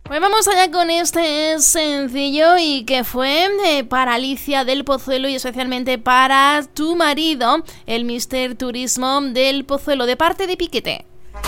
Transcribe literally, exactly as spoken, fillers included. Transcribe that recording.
Pues vamos allá con este sencillo y que fue eh, para Alicia del Pozuelo y especialmente para tu marido, el míster Turismo del Pozuelo, de parte de Piquete.